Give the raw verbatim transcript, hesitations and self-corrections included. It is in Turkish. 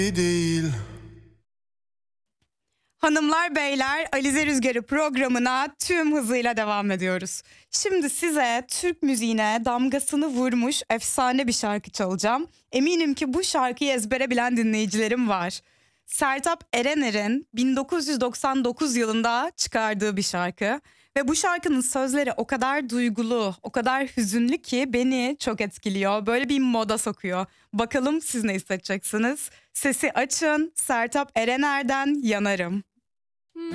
değil. Hanımlar beyler, Alize Rüzgarı programına tüm hızıyla devam ediyoruz. Şimdi size Türk müziğine damgasını vurmuş efsane bir şarkı çalacağım. Eminim ki bu şarkıyı ezbere bilen dinleyicilerim var. Sertab Erener'in bin dokuz yüz doksan dokuz yılında çıkardığı bir şarkı. Ve bu şarkının sözleri o kadar duygulu, o kadar hüzünlü ki beni çok etkiliyor. Böyle bir moda sokuyor. Bakalım siz ne hissedeceksiniz? Sesi açın, Sertab Erener'den Yanarım.